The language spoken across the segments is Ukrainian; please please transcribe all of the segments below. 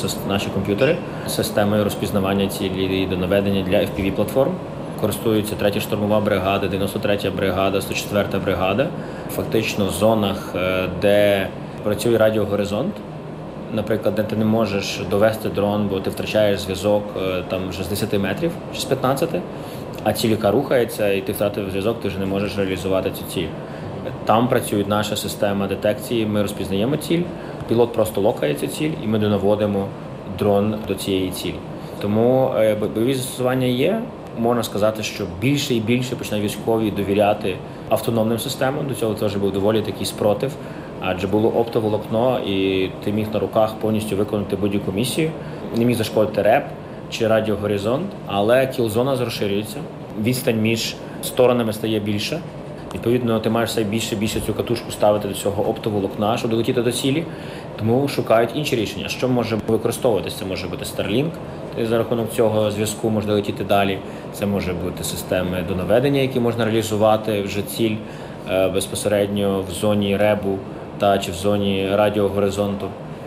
наші комп'ютери системою розпізнавання цілі до наведення для FPV-платформ. Користуються 3-я штурмова бригада, 93-я бригада, 104-та бригада. Фактично в зонах, де працює радіогоризонт, наприклад, де ти не можеш довести дрон, бо ти втрачаєш зв'язок там вже з 10 метрів чи з 15, а ціль, яка рухається, і ти втратив зв'язок, ти вже не можеш реалізувати цю ціль. Там працює наша система детекції, ми розпізнаємо ціль, пілот просто локає цю ціль і ми донаводимо дрон до цієї цілі. Тому бойові застосування є. Можна сказати, що більше і більше починають військові довіряти автономним системам. До цього теж був доволі такий спротив, адже було оптоволокно, і ти міг на руках повністю виконати будь-яку місію. Не міг зашкодити РЕП чи радіогоризонт, але кіл-зона розширюється, відстань між сторонами стає більше. Відповідно, ти маєш все більше і більше цю катушку ставити до цього оптоволокна, щоб долетіти до цілі. Тому шукають інші рішення. Що може використовуватися? Це може бути Starlink, і за рахунок цього зв'язку можна летіти далі. Це може бути системи донаведення, які можна реалізувати вже ціль безпосередньо в зоні ребу чи в зоні радіогоризонту.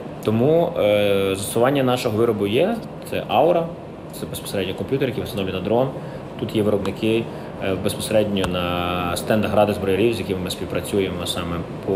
Тому застосування нашого виробу є. Це Aura, це безпосередньо комп'ютер, який встановлює на дрон. Тут є виробники безпосередньо на стендах Ради зброярів, з якими ми співпрацюємо саме по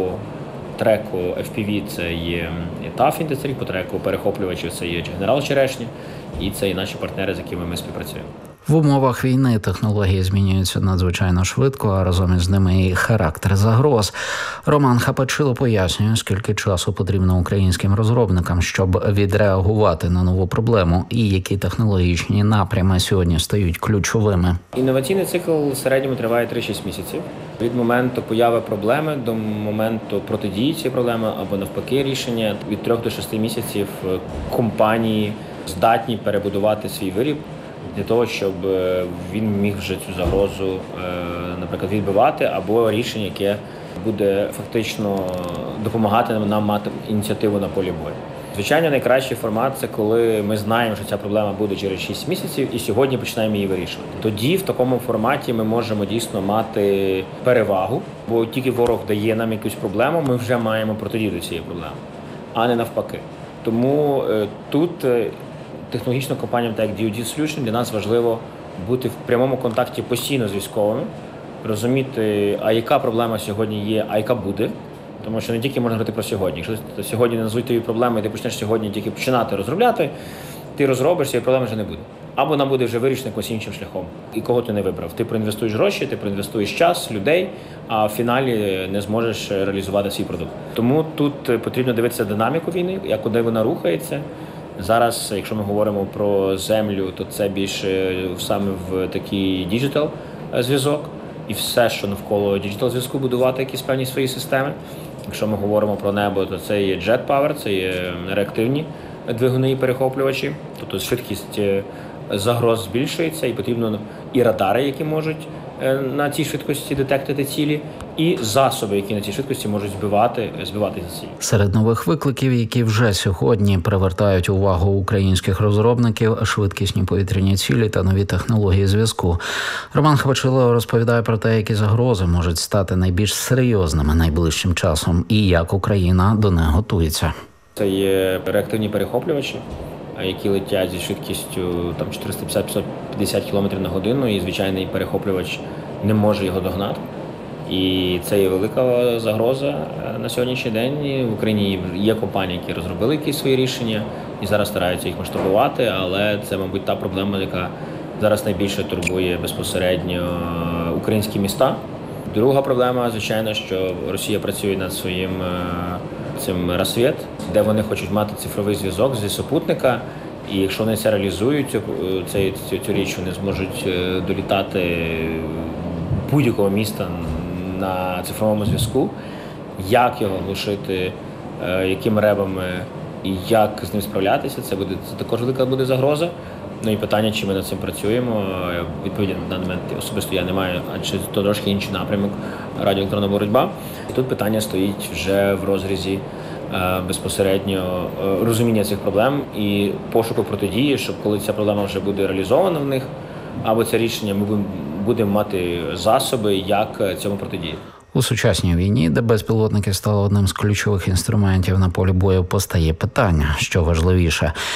треку FPV, це є TAF Industries, по треку перехоплювачів це є Генерал Черешня, і це і наші партнери, з якими ми співпрацюємо. В умовах війни технології змінюються надзвичайно швидко, а разом із ними і характер загроз. Роман Хапачило пояснює, скільки часу потрібно українським розробникам, щоб відреагувати на нову проблему, і які технологічні напрями сьогодні стають ключовими. Інноваційний цикл в середньому триває 3-6 місяців. Від моменту появи проблеми до моменту протидії цієї проблеми або навпаки рішення від 3 до 6 місяців компанії здатні перебудувати свій виріб для того, щоб він міг вже цю загрозу, наприклад, відбивати, або рішення, яке буде фактично допомагати нам мати ініціативу на полі бою. Звичайно, найкращий формат – це коли ми знаємо, що ця проблема буде через 6 місяців і сьогодні починаємо її вирішувати. Тоді в такому форматі ми можемо дійсно мати перевагу, бо тільки ворог дає нам якусь проблему, ми вже маємо протидію до цієї проблеми, а не навпаки. Тому тут технологічним компаніям, так як DoD Solutions, для нас важливо бути в прямому контакті постійно з військовими, розуміти, а яка проблема сьогодні є, а яка буде. Тому що не тільки можна говорити про сьогодні. Якщо сьогодні не назвуть тобі проблеми, і ти почнеш сьогодні тільки починати розробляти, ти розробиш, цієї проблеми вже не буде. Або вона буде вже вирішена якимось іншим шляхом. І кого ти не вибрав. Ти проінвестуєш гроші, ти проінвестуєш час, людей, а в фіналі не зможеш реалізувати свій продукт. Тому тут потрібно дивитися динаміку війни, куди вона рухається. Зараз, якщо ми говоримо про землю, то це більше саме в такий діджитал зв'язок. І все, що навколо діджитал-зв'язку, будувати якісь певні свої системи. Якщо ми говоримо про небо, то це є Jet Power, це є реактивні двигуни і перехоплювачі. Тобто швидкість загроз збільшується і потрібно і радари, які можуть на цій швидкості детектити цілі, і засоби, які на цій швидкості можуть збивати ці цілі. Серед нових викликів, які вже сьогодні привертають увагу українських розробників, швидкісні повітряні цілі та нові технології зв'язку. Роман Хапачило розповідає про те, які загрози можуть стати найбільш серйозними найближчим часом і як Україна до них готується. Це є реактивні перехоплювачі, які летять зі швидкістю 450-550 км на годину, і звичайний перехоплювач не може його догнати. І це є велика загроза на сьогоднішній день. В Україні є компанії, які розробили якісь свої рішення і зараз стараються їх масштабувати, але це, мабуть, та проблема, яка зараз найбільше турбує безпосередньо українські міста. Друга проблема, звичайно, що Росія працює над своїм цим «Рассвіт», де вони хочуть мати цифровий зв'язок зі супутника, і якщо вони це реалізують, цю річ, вони зможуть долітати будь-якого міста на цифровому зв'язку. Як його глушити, якими ребами і як з ним справлятися, це також велика буде загроза. Ну і питання, чи ми над цим працюємо, відповіді на даний момент особисто я не маю, адже то трошки інший напрямок радіоелектронна боротьба. І тут питання стоїть вже в розрізі безпосередньо розуміння цих проблем і пошуку протидії, щоб коли ця проблема вже буде реалізована в них, або це рішення, ми будемо мати засоби, як цьому протидіяти. У сучасній війні, де безпілотники стали одним з ключових інструментів на полі бою, постає питання, що важливіше